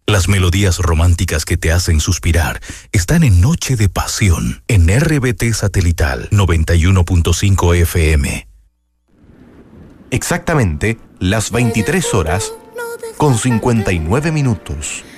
Las melodías románticas que te hacen suspirar están en Noche de Pasión, en RBT Satelital 91.5 FM. Exactamente las 23 horas con 59 minutos.